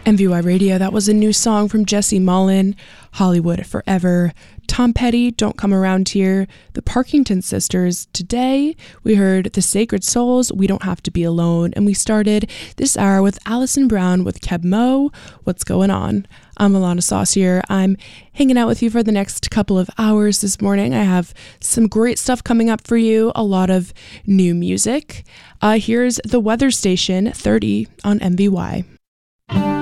MVY Radio, that was a new song from Jesse Mullen, Hollywood Forever, Tom Petty, Don't Come Around Here, the Parkington Sisters. Today, we heard The Sacred Souls, We Don't Have to Be Alone, and we started this hour with Alison Brown with Keb Mo, What's Going On? I'm Alana Saucier. I'm hanging out with you for the next couple of hours this morning. I have some great stuff coming up for you, a lot of new music. Here's The Weather Station 30 on MVY.